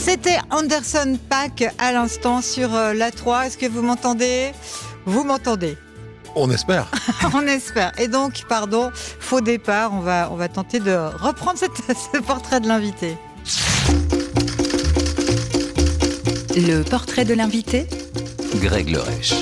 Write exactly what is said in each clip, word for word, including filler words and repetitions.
C'était Anderson .Paak à l'instant sur euh, l'A trois. Est-ce que vous m'entendez ? Vous m'entendez ? On espère. On espère. Et donc, pardon, faux départ, on va, on va tenter de reprendre cette, ce portrait de l'invité. Le portrait de l'invité, Greg Lerèche.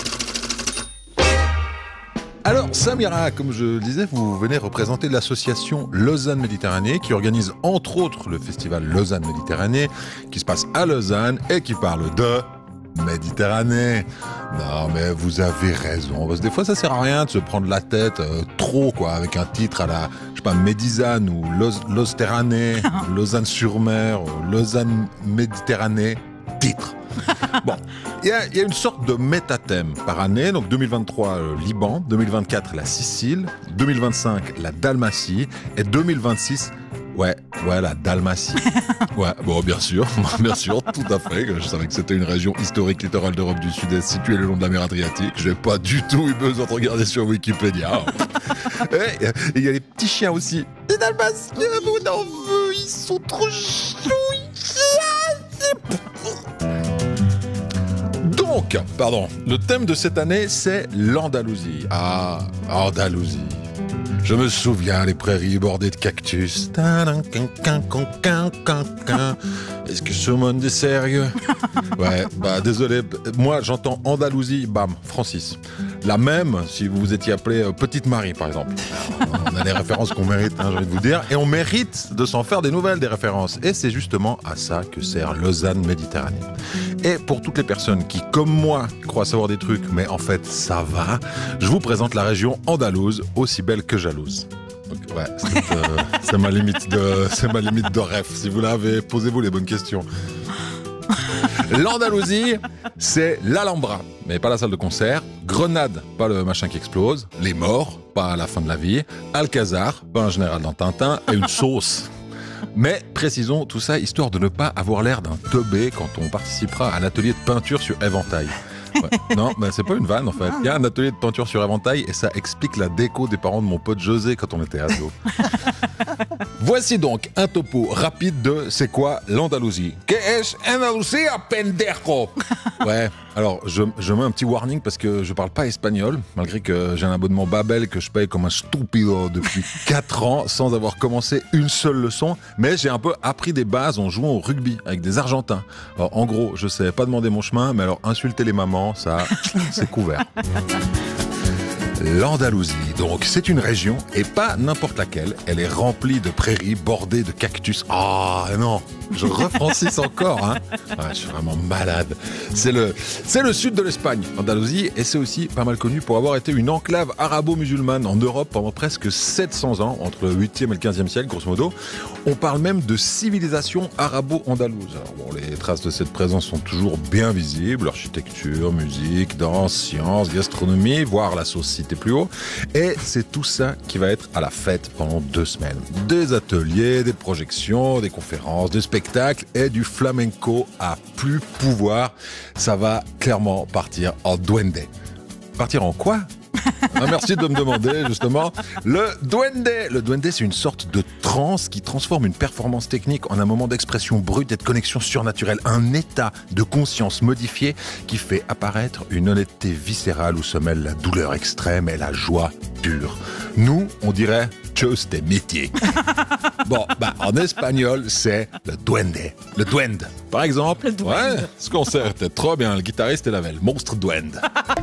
Alors, Samira, comme je le disais, vous venez représenter l'association Lausanne Méditerranée qui organise entre autres le festival Lausanne Méditerranée qui se passe à Lausanne et qui parle de Méditerranée. Non, mais vous avez raison. Parce que des fois, ça sert à rien de se prendre la tête euh, trop, quoi, avec un titre à la, je sais pas, Médisane ou Lausanne, Lausanne-sur-Mer ou Lausanne Méditerranée. Titre. Bon, il y, y a une sorte de métathème par année. Donc deux mille vingt-trois, le Liban, deux mille vingt-quatre, la Sicile, deux mille vingt-cinq, la Dalmatie et deux mille vingt-six, ouais, ouais, la Dalmatie. Ouais, bon, bien sûr, bien sûr, tout à fait. Je savais que c'était une région historique littorale d'Europe du Sud-Est située le long de la mer Adriatique. J'ai pas du tout eu besoin de regarder sur Wikipédia. Et il y a les petits chiens aussi. Les Dalmatiens, mon neveu, ils sont trop chouilles. Donc, pardon, le thème de cette année, c'est l'Andalousie. Ah, Andalousie. Je me souviens, les prairies bordées de cactus. Est-ce que ce monde est sérieux ? Ouais, bah désolé, moi j'entends Andalousie, bam, Francis. La même, si vous vous étiez appelé euh, Petite Marie, par exemple. Alors, on a les références qu'on mérite, hein, j'ai envie de vous dire. Et on mérite de s'en faire des nouvelles, des références. Et c'est justement à ça que sert Lausanne Méditerranée. Et pour toutes les personnes qui, comme moi, croient savoir des trucs, mais en fait, ça va, je vous présente la région andalouse, aussi belle que jalouse. Donc, ouais, c'est, euh, c'est ma limite de, c'est ma limite de ref. Si vous l'avez, posez-vous les bonnes questions. L'Andalousie, c'est l'Alhambra, mais pas la salle de concert. Grenade, pas le machin qui explose. Les morts, pas à la fin de la vie. Alcazar, pas un général dans Tintin. Et une sauce. Mais précisons tout ça histoire de ne pas avoir l'air d'un teubé quand on participera à l'atelier de peinture sur éventail. Ouais. Non, ben c'est pas une vanne en fait. Il y a un atelier de peinture sur éventail et ça explique la déco des parents de mon pote José quand on était ado. Voici donc un topo rapide de c'est quoi l'Andalousie. Que es Andalusia, pendejo? Ouais, alors je, je mets un petit warning parce que je parle pas espagnol, malgré que j'ai un abonnement Babel que je paye comme un stupido depuis quatre ans sans avoir commencé une seule leçon, mais j'ai un peu appris des bases en jouant au rugby avec des Argentins. Alors en gros, je sais pas demander mon chemin, mais alors insulter les mamans, ça, c'est couvert. L'Andalousie, donc, c'est une région, et pas n'importe laquelle. Elle est remplie de prairies bordées de cactus. Ah oh, non, je refrancis encore, hein. Ouais, je suis vraiment malade. C'est le, c'est le sud de l'Espagne, l'Andalousie, et c'est aussi pas mal connu pour avoir été une enclave arabo-musulmane en Europe pendant presque sept cents ans, entre le huitième et le quinzième siècle, grosso modo. On parle même de civilisation arabo-andalouse. Alors bon, les traces de cette présence sont toujours bien visibles. Architecture, musique, danse, sciences, gastronomie, voire la sauce plus haut. Et c'est tout ça qui va être à la fête pendant deux semaines. Des ateliers, des projections, des conférences, des spectacles et du flamenco à plus pouvoir. Ça va clairement partir en duende. Partir en quoi ? Ah, merci de me demander, justement. Le duende. Le duende, c'est une sorte de transe qui transforme une performance technique en un moment d'expression brute et de connexion surnaturelle. Un état de conscience modifié qui fait apparaître une honnêteté viscérale où se mêlent la douleur extrême et la joie pure. Nous, on dirait chose des métiers. Bon, bah, en espagnol, c'est le duende. Le duende. Par exemple, le duende. Ouais, ce concert était trop bien. Le guitariste et la le monstre duende.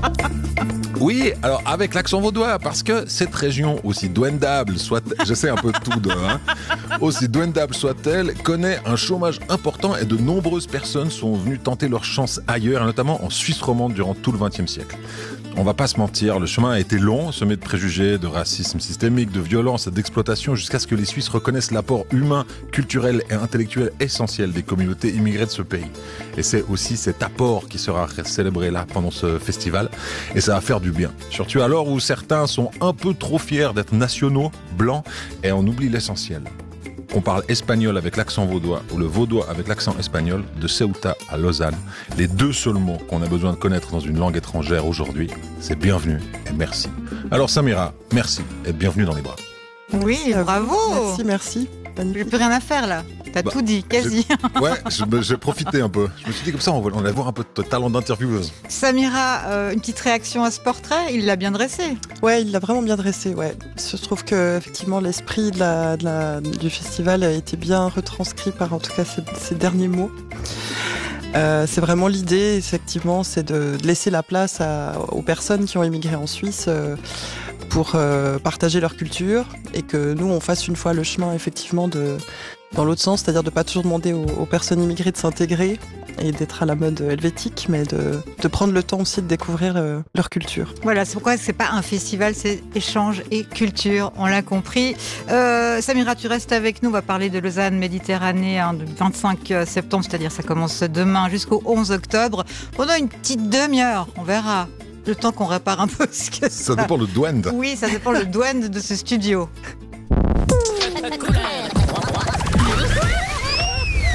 Oui, alors avec l'accent vaudois, parce que cette région, aussi duendable soit, je sais un peu tout de, hein, aussi duendable soit-elle, connaît un chômage important et de nombreuses personnes sont venues tenter leur chance ailleurs, et notamment en Suisse romande durant tout le vingtième siècle. On va pas se mentir, le chemin a été long, semé de préjugés, de racisme systémique, de violence et d'exploitation, jusqu'à ce que les Suisses reconnaissent l'apport humain, culturel et intellectuel essentiel des communautés immigrées de ce pays. Et c'est aussi cet apport qui sera célébré là pendant ce festival, et ça va faire du bien. Surtout à l'heure où certains sont un peu trop fiers d'être nationaux, blancs, et on oublie l'essentiel. Qu'on parle espagnol avec l'accent vaudois ou le vaudois avec l'accent espagnol, de Ceuta à Lausanne, les deux seuls mots qu'on a besoin de connaître dans une langue étrangère aujourd'hui, c'est bienvenue et merci. Alors Samira, merci et bienvenue dans les bras. Oui, bravo. Merci, merci. J'ai plus rien à faire là. T'as Bah, tout dit, quasi. Ouais, je me- j'ai profité un peu. Je me suis dit comme ça, on va, on va voir un peu de talent d'intervieweuse. Samira, euh, une petite réaction à ce portrait? Il l'a bien dressé. Ouais, il l'a vraiment bien dressé. Ouais. Je trouve que effectivement l'esprit de la, de la- du festival a été bien retranscrit par en tout cas ces, ces derniers mots. Euh, c'est vraiment l'idée, effectivement, c'est de, de laisser la place à- aux personnes qui ont émigré en Suisse euh, pour euh, partager leur culture et que nous on fasse une fois le chemin effectivement de dans l'autre sens, c'est-à-dire de pas toujours demander aux, aux personnes immigrées de s'intégrer et d'être à la mode helvétique, mais de, de prendre le temps aussi de découvrir euh, leur culture. Voilà, c'est pourquoi c'est pas un festival, c'est échange et culture, on l'a compris. Euh, Samira, tu restes avec nous, on va parler de Lausanne Méditerranée hein, du vingt-cinq septembre, c'est-à-dire ça commence demain jusqu'au onze octobre. Pendant une petite demi-heure, on verra. Le temps qu'on répare un peu ce que ça... Ça dépend le douane. Oui, ça dépend le douane de ce studio.